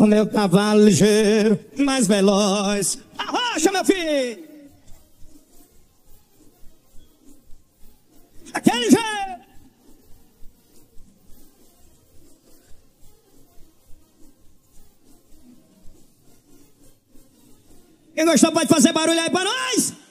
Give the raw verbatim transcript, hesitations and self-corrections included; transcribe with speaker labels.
Speaker 1: o meu cavalo ligeiro, mais veloz. Arrocha, meu filho! Aquele jeito! Quem gostou pode fazer barulho aí pra nós?